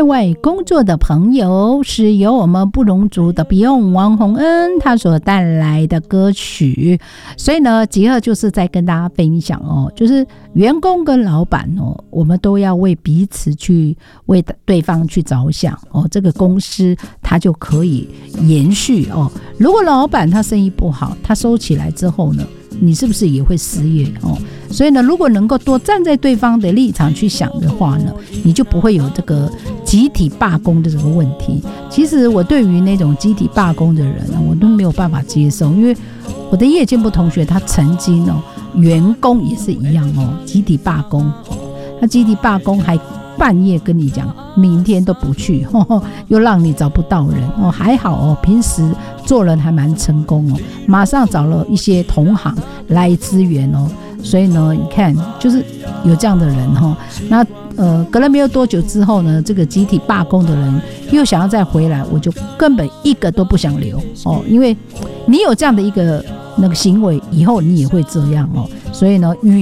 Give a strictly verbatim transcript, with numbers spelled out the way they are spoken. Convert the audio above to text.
在外工作的朋友，是由我们布农族的 Beyond 王洪恩他所带来的歌曲。所以呢，吉尔就是在跟大家分享哦，就是员工跟老板哦，我们都要为彼此去为对方去着想哦，这个公司它就可以延续哦。如果老板他生意不好，他收起来之后呢，你是不是也会失业哦？所以呢，如果能够多站在对方的立场去想的话呢，你就不会有这个集体罢工的这个问题。其实我对于那种集体罢工的人呢，我都没有办法接受，因为我的叶建部同学他曾经哦，员工也是一样哦，集体罢工，他集体罢工还半夜跟你讲明天都不去，呵呵，又让你找不到人哦。还好哦，平时做人还蛮成功哦，马上找了一些同行来支援哦。所以呢，你看就是有这样的人哦。那呃，隔了没有多久之后呢，这个集体罢工的人又想要再回来，我就根本一个都不想留哦，因为你有这样的一个那个行为，以后你也会这样哦。所以呢，与